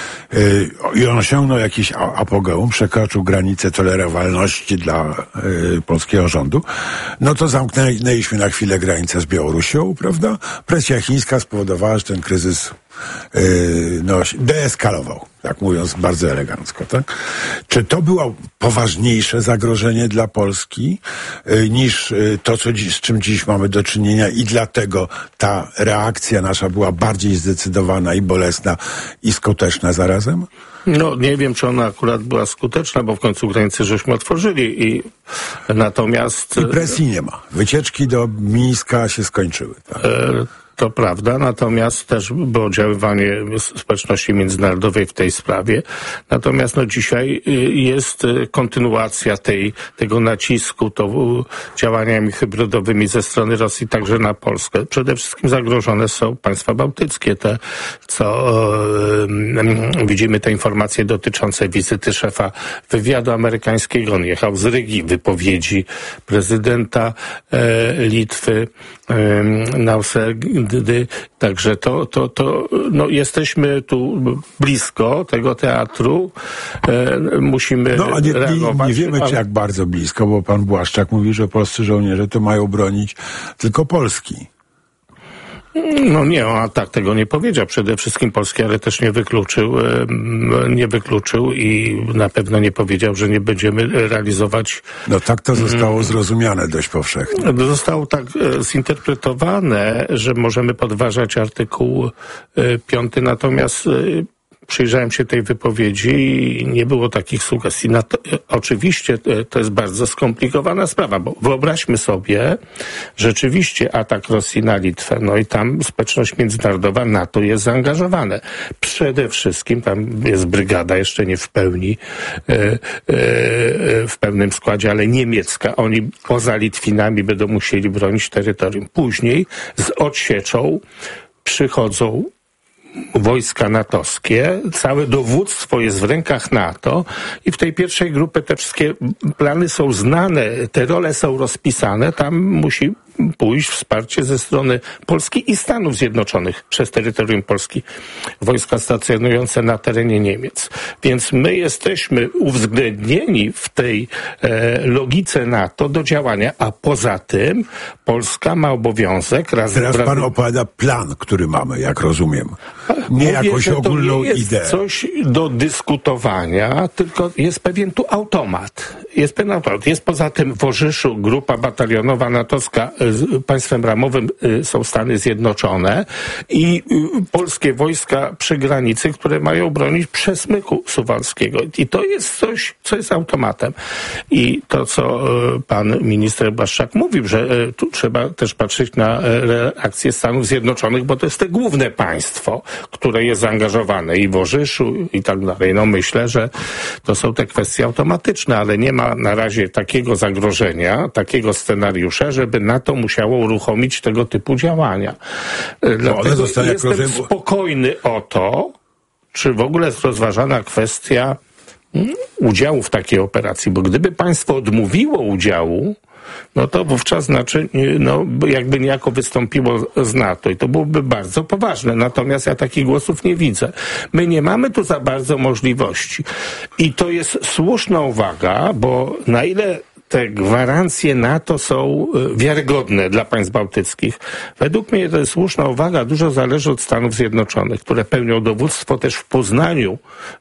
i on osiągnął jakiś apogeum, przekroczył granicę tolerowalności dla polskiego rządu, to zamknęliśmy na chwilę granicę z Białorusią, prawda? Presja chińska spowodowała, że ten kryzys deeskalował, tak mówiąc bardzo elegancko, tak? Czy to było poważniejsze zagrożenie dla Polski niż to, z czym dziś mamy do czynienia i dlatego ta reakcja nasza była bardziej zdecydowana i bolesna i skuteczna zarazem? Nie wiem, czy ona akurat była skuteczna, bo w końcu granice żeśmy otworzyli natomiast... I presji nie ma. Wycieczki do Mińska się skończyły, tak? To prawda, natomiast też było oddziaływanie społeczności międzynarodowej w tej sprawie. Natomiast dzisiaj jest kontynuacja tego nacisku, działaniami hybrydowymi ze strony Rosji także na Polskę. Przede wszystkim zagrożone są państwa bałtyckie, te, co widzimy te informacje dotyczące wizyty szefa wywiadu amerykańskiego. On jechał z Rygi, wypowiedzi prezydenta Litwy, Nausedy. Także jesteśmy tu blisko tego teatru. Musimy reagować. Nie wiemy, czy jak bardzo blisko, bo pan Błaszczak mówi, że polscy żołnierze to mają bronić tylko Polski. Tak tego nie powiedział. Przede wszystkim Polski, ale też nie wykluczył i na pewno nie powiedział, że nie będziemy realizować... tak to zostało zrozumiane dość powszechnie. Zostało tak zinterpretowane, że możemy podważać artykuł 5, natomiast przyjrzałem się tej wypowiedzi i nie było takich sugestii. Oczywiście to jest bardzo skomplikowana sprawa, bo wyobraźmy sobie rzeczywiście atak Rosji na Litwę, i tam społeczność międzynarodowa, NATO jest zaangażowane. Przede wszystkim tam jest brygada, jeszcze nie w pełni, w pełnym składzie, ale niemiecka. Oni poza Litwinami będą musieli bronić terytorium. Później z odsieczą przychodzą wojska natowskie, całe dowództwo jest w rękach NATO i w tej pierwszej grupie te wszystkie plany są znane, te role są rozpisane, tam musi pójść wsparcie ze strony Polski i Stanów Zjednoczonych przez terytorium Polski, wojska stacjonujące na terenie Niemiec. Więc my jesteśmy uwzględnieni w tej logice NATO do działania, a poza tym Polska ma obowiązek Teraz pan opowiada plan, który mamy, jak rozumiem. Nie jakąś ogólną ideę. Jest coś do dyskutowania, tylko jest pewien tu automat. Jest poza tym w Orzyszu grupa batalionowa natowska państwem ramowym są Stany Zjednoczone i polskie wojska przy granicy, które mają bronić przesmyku suwalskiego. I to jest coś, co jest automatem. I to, co pan minister Błaszczak mówił, że tu trzeba też patrzeć na reakcję Stanów Zjednoczonych, bo to jest te główne państwo, które jest zaangażowane i w Orzyszu i tak dalej. No myślę, że to są te kwestie automatyczne, ale nie ma na razie takiego zagrożenia, takiego scenariusza, żeby NATO musiało uruchomić tego typu działania. Dlatego jestem spokojny o to, czy w ogóle jest rozważana kwestia udziału w takiej operacji, bo gdyby państwo odmówiło udziału, no to wówczas znaczy, no jakby niejako wystąpiło z NATO i to byłoby bardzo poważne. Natomiast ja takich głosów nie widzę. My nie mamy tu za bardzo możliwości. I to jest słuszna uwaga, bo na ile te gwarancje NATO są wiarygodne dla państw bałtyckich. Według mnie to jest słuszna uwaga. Dużo zależy od Stanów Zjednoczonych, które pełnią dowództwo też w poznaniu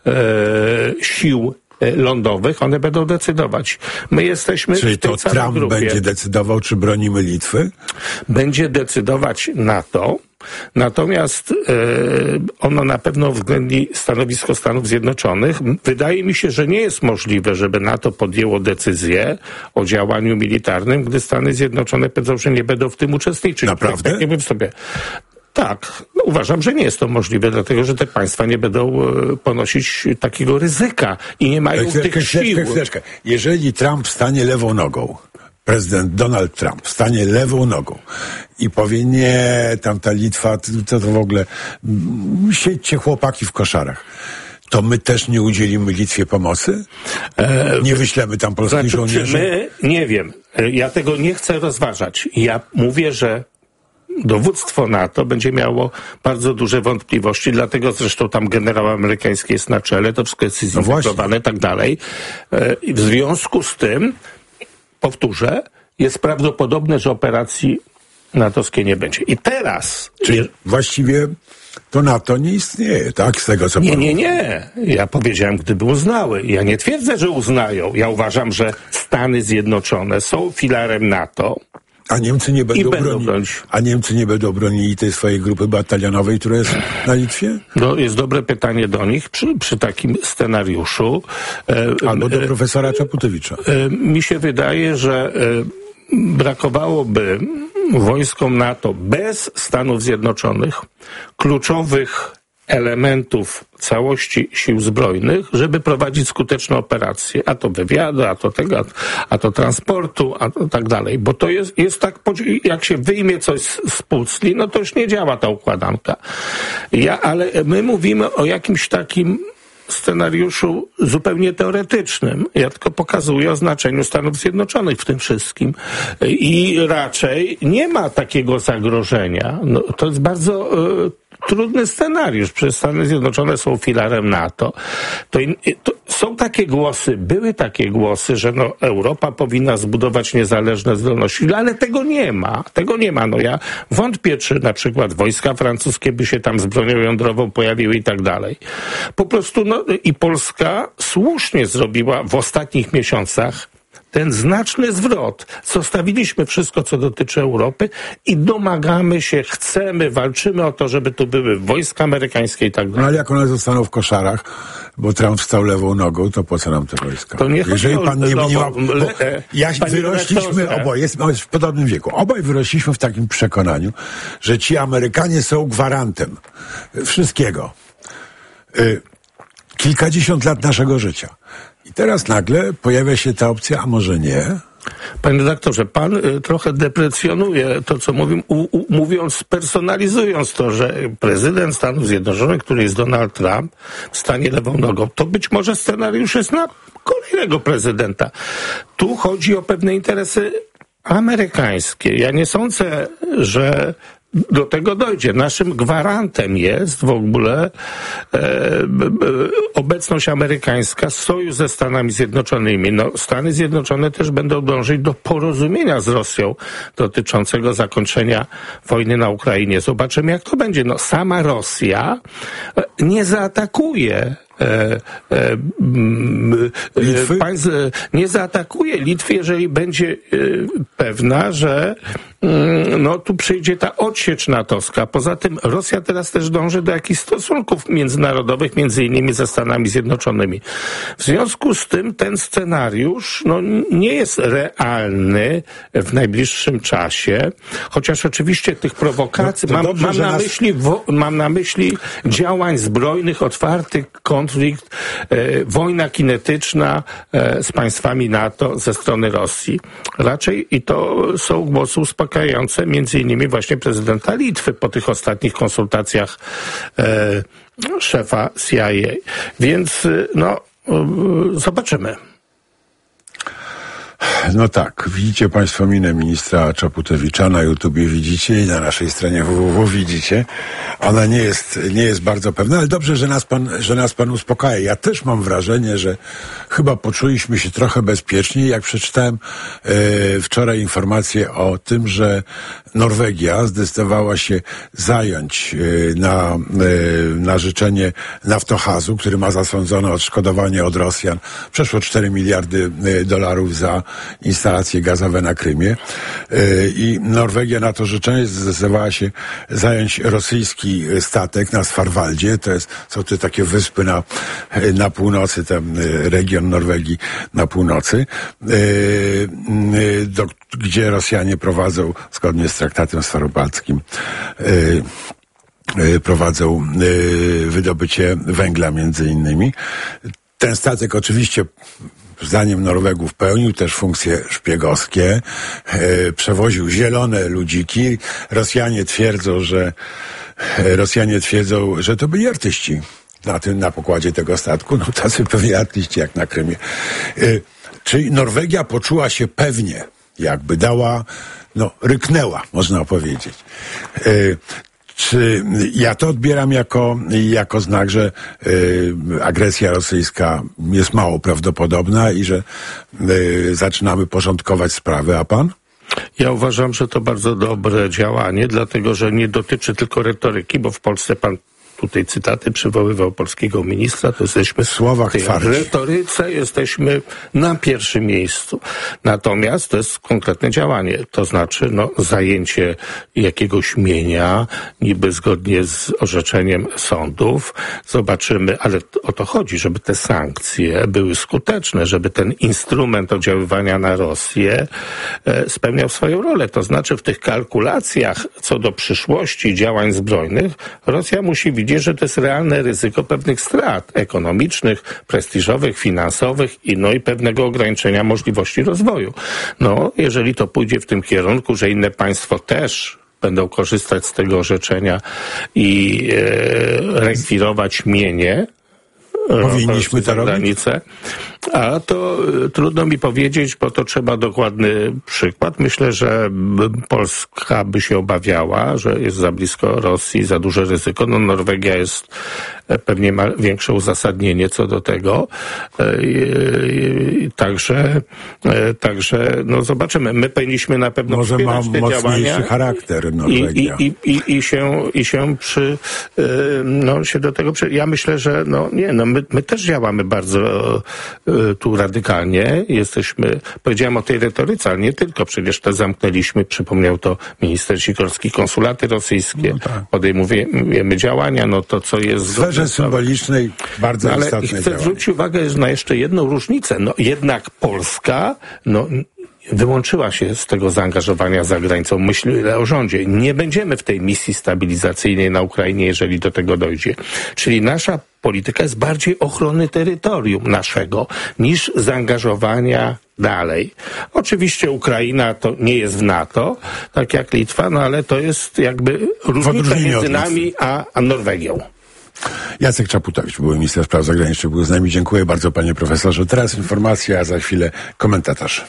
sił lądowych. One będą decydować. My jesteśmy Czyli w tej to samej Trump grupie. będzie decydował, czy bronimy Litwy? Będzie decydować NATO. Natomiast ono na pewno uwzględni stanowisko Stanów Zjednoczonych. Wydaje mi się, że nie jest możliwe, żeby NATO podjęło decyzję o działaniu militarnym, gdy Stany Zjednoczone powiedzą, że nie będą w tym uczestniczyć. Naprawdę? Tak, nie wiem sobie. Tak, no uważam, że nie jest to możliwe, dlatego że te państwa nie będą ponosić takiego ryzyka i nie mają tych sił. Chwileczkę. Jeżeli Trump stanie lewą nogą, prezydent Donald Trump stanie lewą nogą i powie, nie, tamta Litwa, to w ogóle, siedźcie chłopaki w koszarach, to my też nie udzielimy Litwie pomocy? Nie wyślemy tam polskich żołnierzy? My, nie wiem, ja tego nie chcę rozważać. Ja mówię, że dowództwo NATO będzie miało bardzo duże wątpliwości, dlatego zresztą tam generał amerykański jest na czele, to wszystko jest zintegrowane i tak dalej. W związku z tym, powtórzę, jest prawdopodobne, że operacji natowskiej nie będzie. I teraz... Czyli właściwie to NATO nie istnieje, tak? Z tego, co Nie. Ja powiedziałem, gdyby uznały. Ja nie twierdzę, że uznają. Ja uważam, że Stany Zjednoczone są filarem NATO. A Niemcy nie będą bronić. A Niemcy nie będą bronili tej swojej grupy batalionowej, która jest na Litwie? No, jest dobre pytanie do nich przy takim scenariuszu. Albo do profesora Czaputowicza. Mi się wydaje, że brakowałoby wojskom NATO bez Stanów Zjednoczonych kluczowych elementów całości sił zbrojnych, żeby prowadzić skuteczne operacje, a to wywiadu, a to tego, a to transportu, a to tak dalej. Bo to jest tak, jak się wyjmie coś z pucli, no to już nie działa ta układanka. Ale my mówimy o jakimś takim scenariuszu zupełnie teoretycznym. Ja tylko pokazuję o znaczeniu Stanów Zjednoczonych w tym wszystkim. I raczej nie ma takiego zagrożenia. No, to jest bardzo trudny scenariusz. Przecież Stany Zjednoczone są filarem NATO. To są takie głosy, były takie głosy, że no, Europa powinna zbudować niezależne zdolności, ale tego nie ma. Tego nie ma. No ja wątpię, czy na przykład wojska francuskie by się tam z bronią jądrową pojawiły i tak dalej. Po prostu, no i Polska słusznie zrobiła w ostatnich miesiącach ten znaczny zwrot. Zostawiliśmy wszystko, co dotyczy Europy i domagamy się, chcemy, walczymy o to, żeby tu były wojska amerykańskie i tak dalej. No ale jak one zostaną w koszarach, bo Trump wstał lewą nogą, to po co nam te wojska? To nie jeżeli pan nie ma... Wyrośliśmy, oboje, jesteśmy w podobnym wieku, obaj wyrośliśmy w takim przekonaniu, że ci Amerykanie są gwarantem wszystkiego. Kilkadziesiąt lat naszego życia. I teraz nagle pojawia się ta opcja, a może nie? Panie redaktorze, pan trochę deprecjonuje to, co mówię, mówiąc, personalizując to, że prezydent Stanów Zjednoczonych, który jest Donald Trump, stanie lewą nogą. To być może scenariusz jest na kolejnego prezydenta. Tu chodzi o pewne interesy amerykańskie. Ja nie sądzę, że do tego dojdzie. Naszym gwarantem jest w ogóle obecność amerykańska, sojusz ze Stanami Zjednoczonymi. No, Stany Zjednoczone też będą dążyć do porozumienia z Rosją dotyczącego zakończenia wojny na Ukrainie. Zobaczymy, jak to będzie. No, sama Rosja nie zaatakuje nie zaatakuje Litwy, jeżeli będzie pewna, że tu przyjdzie ta odsiecz natowska. Poza tym Rosja teraz też dąży do jakichś stosunków międzynarodowych, między innymi ze Stanami Zjednoczonymi. W związku z tym ten scenariusz nie jest realny w najbliższym czasie, chociaż oczywiście tych prowokacji, mam na myśli działań zbrojnych, otwarty konflikt, wojna kinetyczna z państwami NATO ze strony Rosji. Raczej i to są głosy uspokajające między innymi właśnie prezydenta Litwy po tych ostatnich konsultacjach szefa CIA. Więc zobaczymy. No tak, widzicie państwo minę ministra Czaputowicza na YouTubie, widzicie, i na naszej stronie www widzicie. Ona nie jest bardzo pewna, ale dobrze, że nas pan uspokaja. Ja też mam wrażenie, że chyba poczuliśmy się trochę bezpieczniej, jak przeczytałem wczoraj informację o tym, że Norwegia zdecydowała się zająć na życzenie Naftohazu, który ma zasądzone odszkodowanie od Rosjan przeszło 4 miliardy dolarów za instalacje gazowe na Krymie. I Norwegia na to życzenie zdecydowała się zająć rosyjski statek na Svarvaldzie. Są to takie wyspy na północy, ten region Norwegii na północy, gdzie Rosjanie prowadzą, zgodnie z traktatem svarbalskim, prowadzą wydobycie węgla między innymi. Ten statek oczywiście zdaniem Norwegów pełnił też funkcje szpiegowskie, przewoził zielone ludziki. Rosjanie twierdzą, że to byli artyści na pokładzie tego statku, tacy pewnie artyści jak na Krymie. Czyli Norwegia poczuła się pewnie, jakby ryknęła, można powiedzieć. Czy ja to odbieram jako znak, że agresja rosyjska jest mało prawdopodobna i że zaczynamy porządkować sprawy, a pan? Ja uważam, że to bardzo dobre działanie, dlatego że nie dotyczy tylko retoryki, bo w Polsce pan tutaj cytaty przywoływał polskiego ministra, to jesteśmy w tej retoryce jesteśmy na pierwszym miejscu. Natomiast to jest konkretne działanie, to znaczy zajęcie jakiegoś mienia, niby zgodnie z orzeczeniem sądów. Zobaczymy, ale o to chodzi, żeby te sankcje były skuteczne, żeby ten instrument oddziaływania na Rosję spełniał swoją rolę. To znaczy w tych kalkulacjach co do przyszłości działań zbrojnych Rosja musi widzieć, że to jest realne ryzyko pewnych strat ekonomicznych, prestiżowych, finansowych i pewnego ograniczenia możliwości rozwoju. Jeżeli to pójdzie w tym kierunku, że inne państwo też będą korzystać z tego orzeczenia i rekwirować mienie, powinniśmy to robić. A to trudno mi powiedzieć, bo to trzeba dokładny przykład. Myślę, że Polska by się obawiała, że jest za blisko Rosji, za duże ryzyko. Norwegia pewnie ma większe uzasadnienie co do tego. Także zobaczymy. My powinniśmy na pewno może wspierać te działania charakter Norwegia. I się do tego ja myślę, że my też działamy bardzo tu radykalnie. Powiedziałem o tej retoryce, ale nie tylko. Przecież to zamknęliśmy, przypomniał to minister Sikorski, konsulaty rosyjskie. Podejmujemy działania, to co jest... W sferze symbolicznej bardzo istotne działanie. Ale chcę zwrócić uwagę na jeszcze jedną różnicę. Jednak Polska, wyłączyła się z tego zaangażowania za granicą. Myślę o rządzie. Nie będziemy w tej misji stabilizacyjnej na Ukrainie, jeżeli do tego dojdzie. Czyli nasza polityka jest bardziej ochrony terytorium naszego niż zaangażowania dalej. Oczywiście Ukraina to nie jest w NATO, tak jak Litwa, ale to jest jakby różnica między nami a Norwegią. Jacek Czaputowicz, były minister spraw zagranicznych, był z nami. Dziękuję bardzo, panie profesorze. Teraz informacja, a za chwilę komentarz.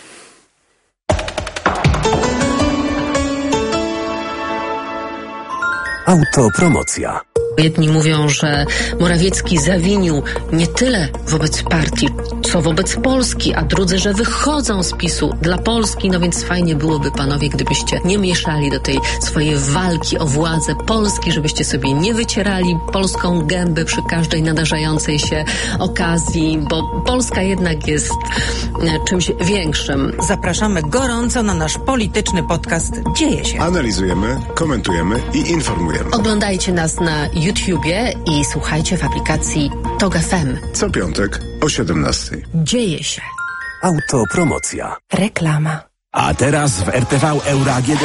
Autopromocja. Jedni mówią, że Morawiecki zawinił nie tyle wobec partii, co wobec Polski, a drudzy, że wychodzą z PiS-u dla Polski, no więc fajnie byłoby, panowie, gdybyście nie mieszali do tej swojej walki o władzę Polski, żebyście sobie nie wycierali polską gębę przy każdej nadarzającej się okazji, bo Polska jednak jest czymś większym. Zapraszamy gorąco na nasz polityczny podcast Dzieje się. Analizujemy, komentujemy i informujemy. Oglądajcie nas na YouTubie i słuchajcie w aplikacji TOG FM. Co piątek o 17:00. Dzieje się. Autopromocja. Reklama. A teraz w RTV Euro AGD.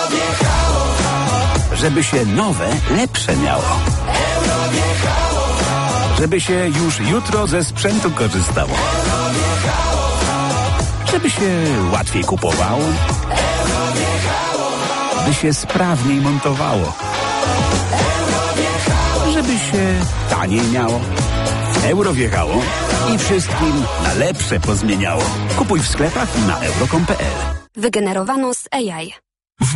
Żeby się nowe, lepsze miało. Żeby się już jutro ze sprzętu korzystało. Żeby się łatwiej kupowało. By się sprawniej montowało. Żeby się taniej miało. Euro wjechało i wszystkim na lepsze pozmieniało. Kupuj w sklepach i na euro.com.pl. Wygenerowano z AI.